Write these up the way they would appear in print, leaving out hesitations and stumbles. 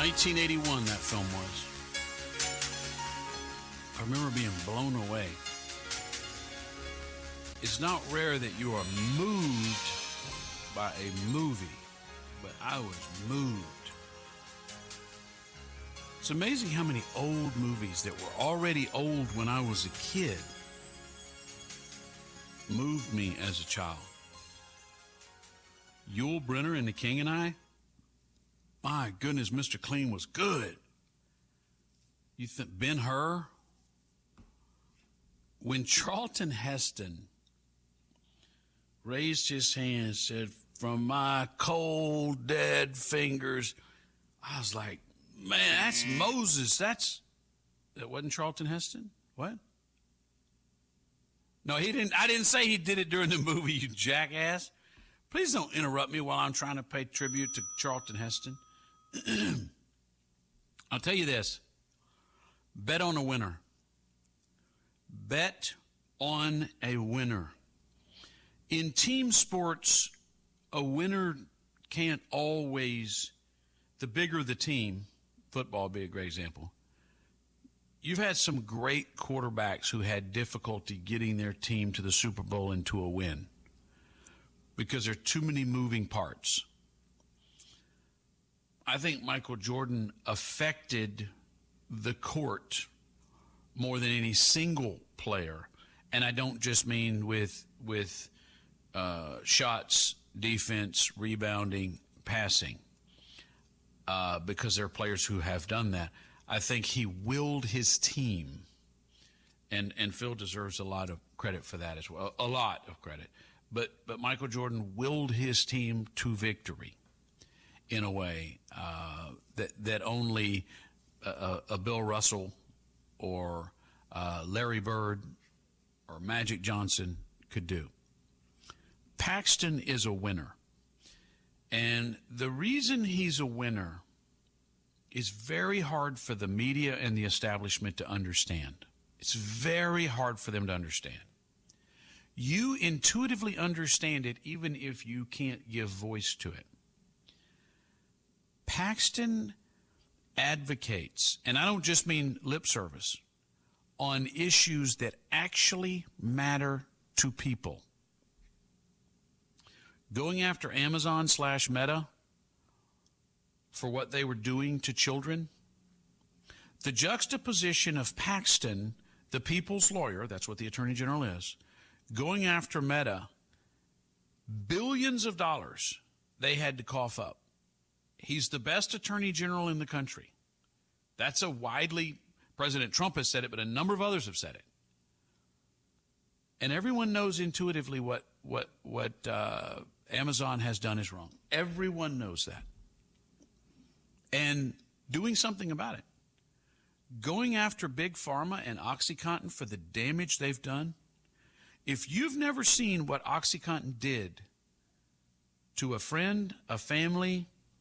1981 that film was. I remember being blown away. It's not rare that you are moved by a movie, but I was moved. It's amazing how many old movies that were already old when I was a kid moved me as a child. Yul Brynner and The King and I, my goodness, Mr. Clean was good. You think Ben-Hur? When Charlton Heston raised his hand and said, "From my cold, dead fingers," I was like, man, that's Moses. That wasn't Charlton Heston? What? No, he didn't. I didn't say he did it during the movie, you jackass. Please don't interrupt me while I'm trying to pay tribute to Charlton Heston. I'll tell you this. Bet on a winner. Bet on a winner. In team sports, a winner can't always, the bigger the team, football would be a great example. You've had some great quarterbacks who had difficulty getting their team to the Super Bowl and to a win because there are too many moving parts. I think Michael Jordan affected the court more than any single player. And I don't just mean with shots, defense, rebounding, passing, because there are players who have done that. I think he willed his team, and Phil deserves a lot of credit for that as well, a lot of credit. But Michael Jordan willed his team to victory in a way that only a Bill Russell or Larry Bird or Magic Johnson could do. Paxton is a winner. And the reason he's a winner is very hard for the media and the establishment to understand. It's very hard for them to understand. You intuitively understand it even if you can't give voice to it. Paxton advocates, and I don't just mean lip service, on issues that actually matter to people. Going after Amazon/Meta for what they were doing to children. The juxtaposition of Paxton, the people's lawyer, that's what the Attorney General is, going after Meta, billions of dollars they had to cough up. He's the best Attorney General in the country. That's a widely, President Trump has said it, but a number of others have said it. And everyone knows intuitively what Amazon has done is wrong. Everyone knows that. And doing something about it. Going after Big Pharma and OxyContin for the damage they've done. If you've never seen what OxyContin did to a friend, a family,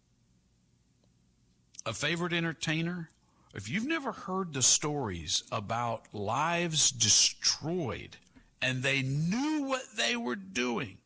a favorite entertainer, if you've never heard the stories about lives destroyed and they knew what they were doing,